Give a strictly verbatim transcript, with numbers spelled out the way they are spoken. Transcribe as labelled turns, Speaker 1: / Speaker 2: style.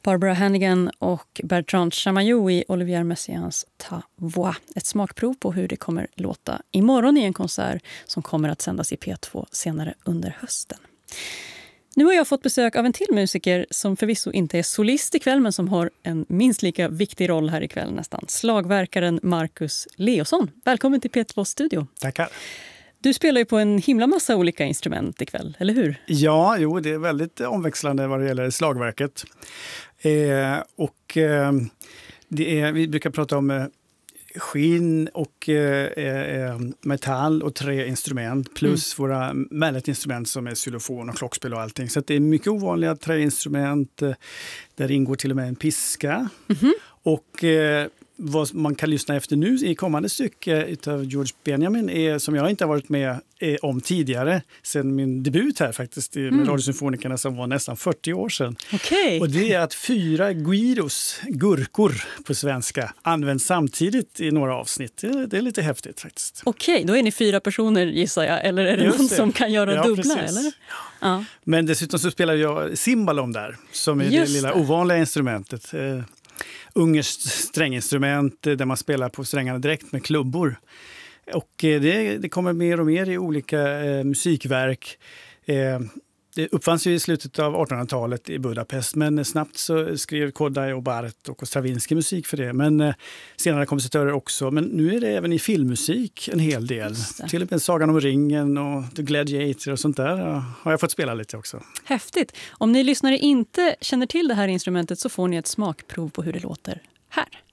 Speaker 1: Barbara Hannigan och Bertrand Chamayou i Olivier Messiaens Ta Voix. Ett smakprov på hur det kommer låta imorgon i en konsert som kommer att sändas i P två senare under hösten. Nu har jag fått besök av en till musiker som förvisso inte är solist ikväll men som har en minst lika viktig roll här ikväll nästan. Slagverkaren Marcus Leosson. Välkommen till P två-studio.
Speaker 2: Tackar.
Speaker 1: Du spelar ju på en himla massa olika instrument ikväll, eller hur?
Speaker 2: Ja, jo, det är väldigt omväxlande vad det gäller slagverket. Eh, och eh, det är, vi brukar prata om eh, skinn och eh, metall och tre instrument plus mm. våra melletinstrument som är xylofon och klockspel och allting. Så att det är mycket ovanliga träinstrument eh, där ingår till och med en piska. Mm-hmm. Och eh, vad man kan lyssna efter nu i kommande stycke utav George Benjamin är, som jag inte har varit med är, om tidigare sedan min debut här faktiskt med mm. Radiosymfonikerna som var nästan fyrtio år sedan.
Speaker 1: Okay.
Speaker 2: Och det är att fyra guidos, gurkor på svenska, används samtidigt i några avsnitt. Det, det är lite häftigt faktiskt.
Speaker 1: Okej, okay, då är ni fyra personer gissar jag, eller är det Just någon det. som kan göra ja, dubbla? Eller? Ja.
Speaker 2: Men dessutom så spelar jag cimbalom där som är Just det lilla det. ovanliga instrumentet. Ungerskt stränginstrument där man spelar på strängarna direkt med klubbor. Och det, det kommer mer och mer i olika eh, musikverk. Eh, det uppfanns ju i slutet av artonhundratalet i Budapest, men snabbt så skrev Kodály och Bartók och Stravinsky musik för det. Men eh, senare kompositörer också. Men nu är det även i filmmusik en hel del. Till och med Sagan om ringen och The Gladiator och sånt där ja, har jag fått spela lite också.
Speaker 1: Häftigt. Om ni lyssnare inte känner till det här instrumentet så får ni ett smakprov på hur det låter här.